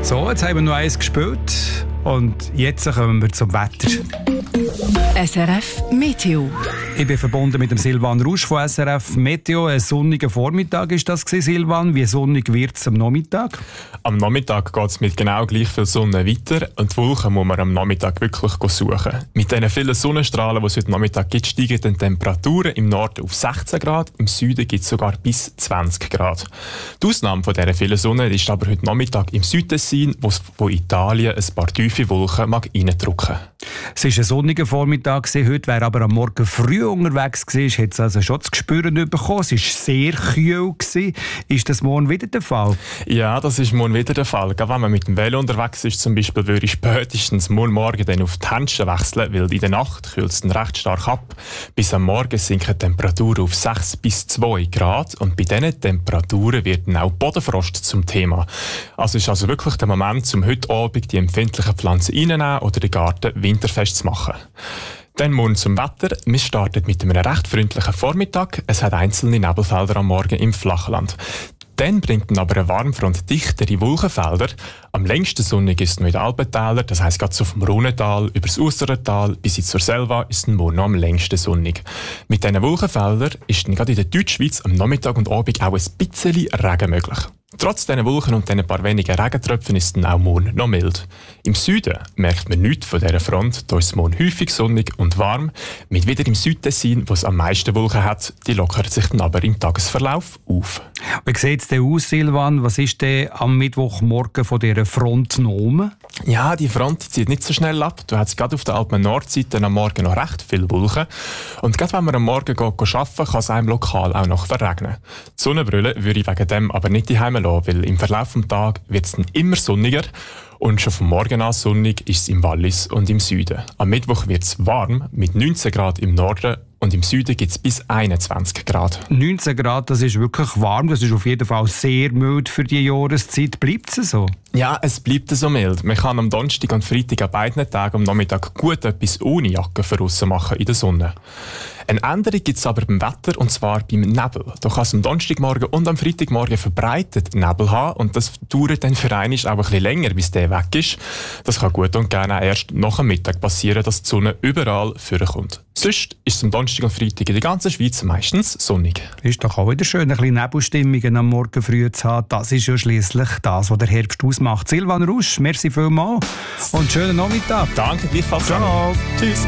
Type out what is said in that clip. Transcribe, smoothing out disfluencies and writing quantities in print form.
So, jetzt haben wir noch eins gespielt und jetzt kommen wir zum Wetter. SRF Meteo. Ich bin verbunden mit dem Silvan Rusch von SRF Meteo. Ein sonniger Vormittag ist das gewesen, Silvan. Wie sonnig wird es am Nachmittag? Am Nachmittag geht es mit genau gleich viel Sonne weiter und die Wolken muss man am Nachmittag wirklich suchen. Mit den vielen Sonnenstrahlen, die es heute Nachmittag gibt, steigen die Temperaturen im Norden auf 16 Grad, im Süden gibt es sogar bis 20 Grad. Die Ausnahme von dieser vielen Sonne ist aber heute Nachmittag im Südtessin, wo Italien ein paar tiefe Wolken reindrücken mag. Es war ein sonniger Vormittag, heute wäre aber am Morgen früh unterwegs gewesen, hat es also schon zu spüren bekommen. Es war sehr kühl. Ist das morgen wieder der Fall? Ja, das ist morgen wieder der Fall. Gerade wenn man mit dem Velo unterwegs ist, zum Beispiel, würde ich spätestens morgen dann auf die Händchen wechseln, weil in der Nacht kühlt es dann recht stark ab. Bis am Morgen sinken die Temperaturen auf 6 bis 2 Grad und bei diesen Temperaturen wird dann auch Bodenfrost zum Thema. Also ist also wirklich der Moment, um heute Abend die empfindlichen Pflanzen reinzunehmen oder den Garten winterfest zu machen. Dann morgen zum Wetter. Wir starten mit einem recht freundlichen Vormittag. Es hat einzelne Nebelfelder am Morgen im Flachland. Dann bringt dann aber eine Warmfront dichtere Wolkenfelder. Am längsten sonnig ist es noch in den Alpentälern, das heisst gerade so vom Rhonental über das Aussertal bis zur Selva ist es morgen noch am längsten sonnig. Mit diesen Wolkenfeldern ist dann gerade in der Deutschschweiz am Nachmittag und Abend auch ein bisschen Regen möglich. Trotz diesen Wolken und diesen paar wenigen Regentröpfen ist es dann auch morgen noch mild. Im Süden merkt man nichts von dieser Front, da ist es morgen häufig sonnig und warm. Mit wieder im Südtessin, wo es am meisten Wolken hat, die lockert sich dann aber im Tagesverlauf auf. Wie sieht es denn aus, Silvan? Was ist denn am Mittwochmorgen von dieser Front genommen? Ja, die Front zieht nicht so schnell ab. Du hast gerade auf der Alpen-Nordseite am Morgen noch recht viele Wolken. Und gerade wenn man am Morgen arbeiten kann es einem lokal auch noch verregnen. Die Sonnenbrille würde ich wegen dem aber nicht daheim lassen, weil im Verlauf des Tages wird es dann immer sonniger. Und schon vom Morgen an sonnig ist es im Wallis und im Süden. Am Mittwoch wird es warm, mit 19 Grad im Norden und im Süden gibt es bis 21 Grad. 19 Grad, das ist wirklich warm. Das ist auf jeden Fall sehr mild für die Jahreszeit. Bleibt es so? Ja, es bleibt so mild. Man kann am Donnerstag und Freitag an beiden Tagen am Nachmittag gut etwas ohne Jacke für draussen machen in der Sonne. Eine Änderung gibt es aber beim Wetter, und zwar beim Nebel. Da kann es am Donnerstagmorgen und am Freitagmorgen verbreitet Nebel haben und das dauert dann für einen auch ein bisschen länger, bis der weg ist. Das kann gut und gerne auch erst nach dem Mittag passieren, dass die Sonne überall vorkommt. Sonst ist es am Donnerstag und Freitag in der ganzen Schweiz meistens sonnig. Ist doch auch wieder schön, ein bisschen Nebelstimmungen am Morgen früh zu haben. Das ist ja schliesslich das, was der Herbst ausmacht. Silvan Rusch, merci vielmals und schönen Nachmittag. Danke, gleichfalls. Ciao. Tschüss.